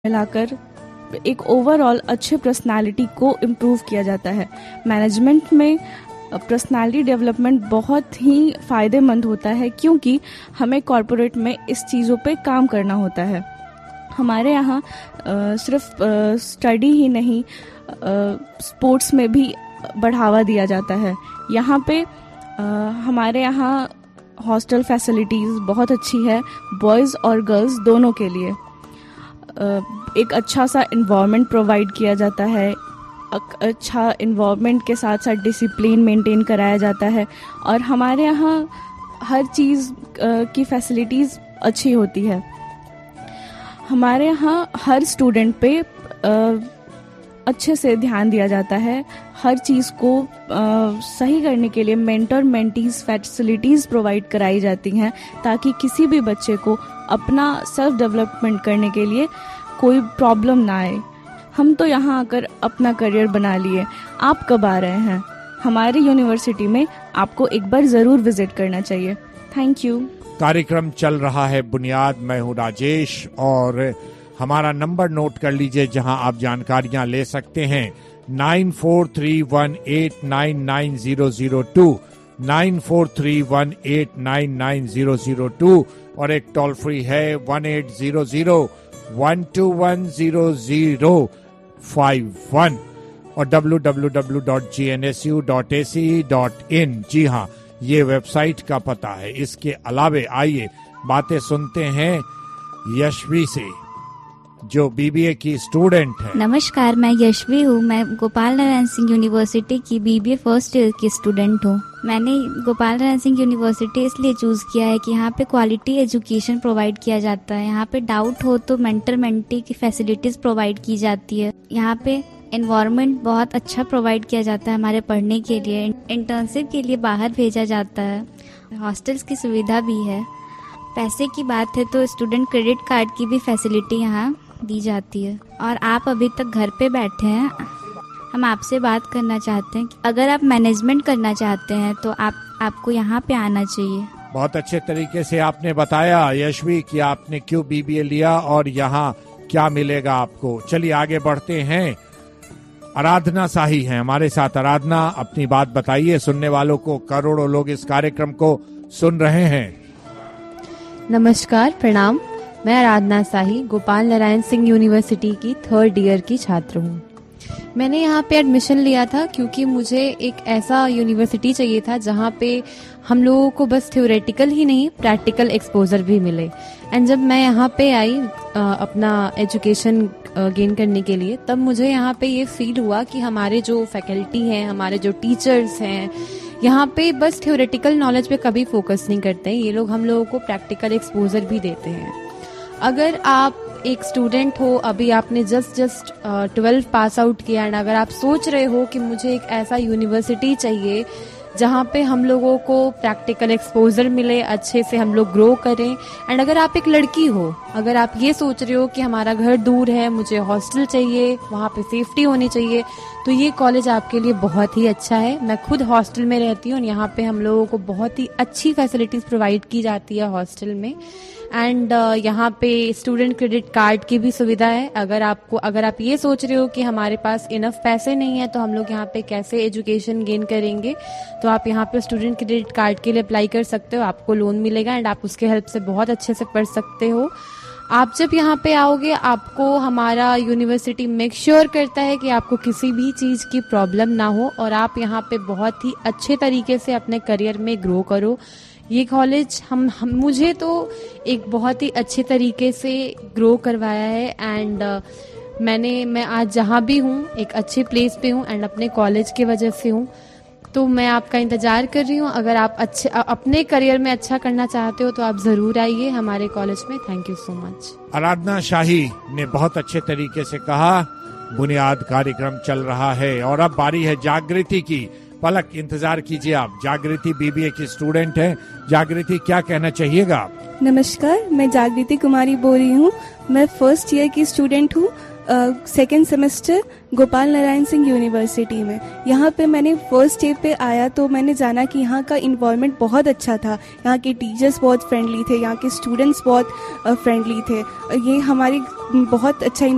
मिलाकर एक ओवरऑल अच्छे पर्सनालिटी को इम्प्रूव किया जाता है। मैनेजमेंट में पर्सनालिटी डेवलपमेंट बहुत ही फ़ायदेमंद होता है, क्योंकि हमें कॉरपोरेट में इस चीज़ों पे काम करना होता है। हमारे यहाँ सिर्फ स्टडी ही नहीं, स्पोर्ट्स में भी बढ़ावा दिया जाता है। यहाँ पे हमारे यहाँ हॉस्टल फैसिलिटीज़ बहुत अच्छी है, बॉयज़ और गर्ल्स दोनों के लिए। एक अच्छा सा इन्वायरमेंट प्रोवाइड किया जाता है, अच्छा इन्वायरमेंट के साथ साथ डिसिप्लिन मेंटेन कराया जाता है, और हमारे यहाँ हर चीज़ की फैसिलिटीज़ अच्छी होती है। हमारे यहाँ हर स्टूडेंट पे अच्छे से ध्यान दिया जाता है। हर चीज़ को सही करने के लिए मेंटर मेंटीज फैसिलिटीज़ प्रोवाइड कराई जाती हैं, ताकि किसी भी बच्चे को अपना सेल्फ डेवलपमेंट करने के लिए कोई प्रॉब्लम ना आए। हम तो यहाँ आकर अपना करियर बना लिए। आप कब आ रहे हैं? हमारी यूनिवर्सिटी में आपको एक बार ज़रूर विजिट करना चाहिए। Thank you. कार्यक्रम चल रहा है बुनियाद। मैं हूँ राजेश, और हमारा नंबर नोट कर लीजिए जहां आप जानकारियां ले सकते हैं। 9431899002, 9431899002, और एक टोल फ्री है 1800-121-0051 और www.gnsu.ac.in। जी हाँ, ये वेबसाइट का पता है। इसके अलावे आइए बातें सुनते हैं यशवी से, जो बीबीए की स्टूडेंट है। नमस्कार, मैं यशवी हूँ। मैं गोपाल नारायण सिंह यूनिवर्सिटी की बीबीए फर्स्ट ईयर की स्टूडेंट हूँ। मैंने गोपाल नारायण सिंह यूनिवर्सिटी इसलिए चूज़ किया है कि यहाँ पे क्वालिटी एजुकेशन प्रोवाइड किया जाता है। यहाँ पे डाउट हो तो मेंटर मेंटी की फैसिलिटीज़ प्रोवाइड की जाती है। यहाँ पे एनवायरनमेंट बहुत अच्छा प्रोवाइड किया जाता है हमारे पढ़ने के लिए। इंटर्नशिप के लिए बाहर भेजा जाता है। हॉस्टल्स की सुविधा भी है। पैसे की बात है तो स्टूडेंट क्रेडिट कार्ड की भी फैसिलिटी यहाँ दी जाती है। और आप अभी तक घर पे बैठे हैं, हम आपसे बात करना चाहते हैं कि अगर आप मैनेजमेंट करना चाहते हैं तो आपको यहाँ पे आना चाहिए। बहुत अच्छे तरीके से आपने बताया यशवी कि आपने क्यों बीबीए लिया और यहाँ क्या मिलेगा आपको। चलिए आगे बढ़ते हैं। आराधना शाही हैं हमारे साथ। आराधना, अपनी बात बताइए। सुनने वालों को, करोड़ों लोग इस कार्यक्रम को सुन रहे हैं। नमस्कार, प्रणाम। मैं आराधना शाही गोपाल नारायण सिंह यूनिवर्सिटी की 3rd ईयर की छात्र हूँ। मैंने यहाँ पे एडमिशन लिया था क्योंकि मुझे एक ऐसा यूनिवर्सिटी चाहिए था जहाँ पे हम लोगों को बस थ्योरेटिकल ही नहीं, प्रैक्टिकल एक्सपोजर भी मिले। एंड जब मैं यहाँ पे आई अपना एजुकेशन गेन करने के लिए, तब मुझे यहाँ पे ये फील हुआ कि हमारे जो फैकल्टी हैं, हमारे जो टीचर्स हैं, यहाँ पे बस थ्योरेटिकल नॉलेज पे कभी फोकस नहीं करते हैं। ये लोग हम लोगों को प्रैक्टिकल एक्सपोजर भी देते हैं। अगर आप एक स्टूडेंट हो, अभी आपने जस्ट 12 पास आउट किया, एंड अगर आप सोच रहे हो कि मुझे एक ऐसा यूनिवर्सिटी चाहिए जहाँ पे हम लोगों को प्रैक्टिकल एक्सपोजर मिले, अच्छे से हम लोग ग्रो करें, एंड अगर आप एक लड़की हो, अगर आप ये सोच रहे हो कि हमारा घर दूर है, मुझे हॉस्टल चाहिए, वहाँ पे सेफ्टी होनी चाहिए, तो ये कॉलेज आपके लिए बहुत ही अच्छा है। मैं खुद हॉस्टल में रहती हूँ और यहाँ पे हम लोगों को बहुत ही अच्छी फैसिलिटीज प्रोवाइड की जाती है हॉस्टल में। एंड यहाँ पे स्टूडेंट क्रेडिट कार्ड की भी सुविधा है। अगर आप ये सोच रहे हो कि हमारे पास इनफ पैसे नहीं है तो हम लोग यहाँ पे कैसे एजुकेशन गेन करेंगे, तो आप यहाँ पे स्टूडेंट क्रेडिट कार्ड के लिए अप्लाई कर सकते हो। आपको लोन मिलेगा एंड आप उसके हेल्प से बहुत अच्छे से पढ़ सकते हो। आप जब यहाँ पे आओगे, आपको हमारा यूनिवर्सिटी मेक श्योर करता है कि आपको किसी भी चीज़ की प्रॉब्लम ना हो और आप यहाँ पे बहुत ही अच्छे तरीके से अपने करियर में ग्रो करो। ये कॉलेज मुझे तो एक बहुत ही अच्छे तरीके से ग्रो करवाया है। एंड मैं आज जहाँ भी हूँ एक अच्छे प्लेस पे हूँ एंड अपने कॉलेज की वजह से हूँ। तो मैं आपका इंतजार कर रही हूँ। अगर आप अपने करियर में अच्छा करना चाहते हो तो आप जरूर आइए हमारे कॉलेज में। Thank you so much. आराधना शाही ने बहुत अच्छे तरीके से कहा। बुनियाद कार्यक्रम चल रहा है और अब बारी है जागृति की। पलक, इंतजार कीजिए आप। जागृति बीबीए की स्टूडेंट है। जागृति, क्या कहना चाहिएगा आप? नमस्कार, मैं जागृति कुमारी बोल रही हूँ। मैं 1st ईयर की स्टूडेंट हूँ, 2nd semester Gopal Narayan Singh university में। यहाँ पे मैंने फर्स्ट डे पे आया तो मैंने जाना कि यहाँ का इन्वायरमेंट बहुत अच्छा था। यहाँ के टीचर्स बहुत फ्रेंडली थे, यहाँ के स्टूडेंट्स बहुत फ्रेंडली थे। ये हमारी बहुत अच्छा